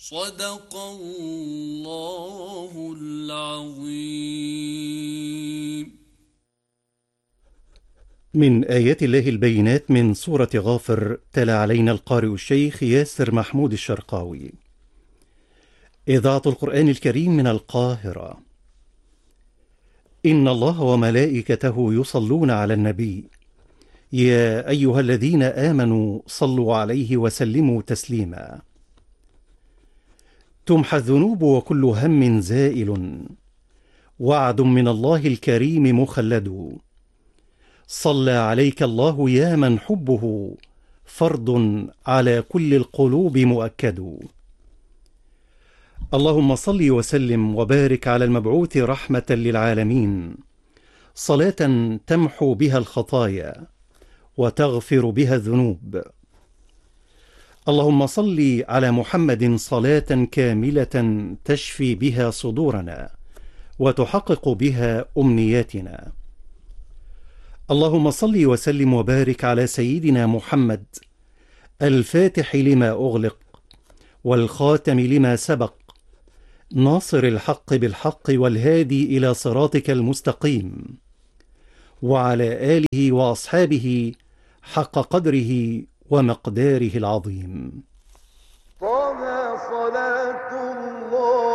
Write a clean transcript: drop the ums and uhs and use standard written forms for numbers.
صدق الله العظيم. من آيات الله البينات من سورة غافر، تلا علينا القارئ الشيخ ياسر محمود الشرقاوي. إذاعة القرآن الكريم من القاهرة. إن الله وملائكته يصلون على النبي، يا أيها الذين آمنوا صلوا عليه وسلموا تسليما. تمحى الذنوب وكل هم زائل، وعد من الله الكريم مخلد. صلى عليك الله يا من حبه فرض على كل القلوب مؤكد. اللهم صل وسلم وبارك على المبعوث رحمة للعالمين، صلاة تمحو بها الخطايا وتغفر بها الذنوب. اللهم صل على محمد صلاة كاملة تشفي بها صدورنا وتحقق بها أمنياتنا. اللهم صل وسلم وبارك على سيدنا محمد الفاتح لما أغلق والخاتم لما سبق، ناصر الحق بالحق والهادي إلى صراطك المستقيم، وعلى آله وأصحابه حق قدره ومقداره العظيم. طه صلاة الله